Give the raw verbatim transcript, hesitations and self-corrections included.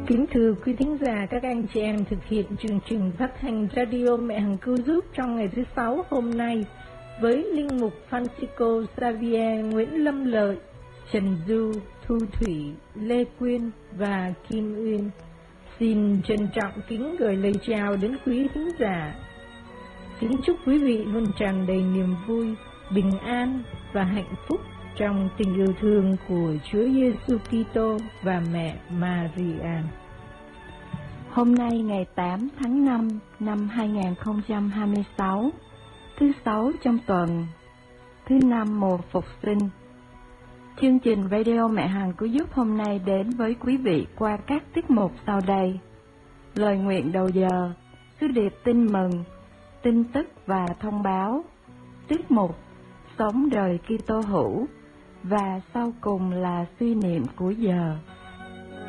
Kính thưa quý thính giả, các anh chị em thực hiện chương trình phát thanh radio Mẹ Hằng Cứu Giúp trong ngày thứ Sáu hôm nay với linh mục Francisco Xavier, Nguyễn Lâm Lợi, Trần Du, Thu Thủy, Lê Quyên và Kim Uyên. Xin trân trọng kính gửi lời chào đến quý thính giả. Kính chúc quý vị luôn tràn đầy niềm vui, bình an và hạnh phúc trong tình yêu thương của Chúa Giêsu Kitô và mẹ Maria. Hôm nay ngày tám tháng năm năm hai nghìn không trăm hai mươi sáu, thứ Sáu trong tuần, thứ năm mùa Phục sinh. Chương trình Radio Mẹ Hằng Cứu Giúp hôm nay đến với quý vị qua các tiết mục sau đây: lời nguyện đầu giờ, sứ điệp tin mừng, tin tức và thông báo, tiết mục sống đời Kitô hữu, và sau cùng là suy niệm của giờ.